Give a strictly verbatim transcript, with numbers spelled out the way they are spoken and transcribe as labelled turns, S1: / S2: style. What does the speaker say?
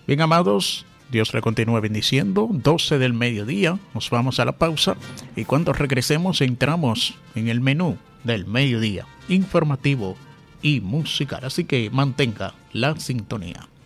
S1: Bien, amados, Dios le continúe bendiciendo. doce del mediodía, nos vamos a la pausa y cuando regresemos entramos en el menú del mediodía, informativo y musical. Así que mantenga la sintonía.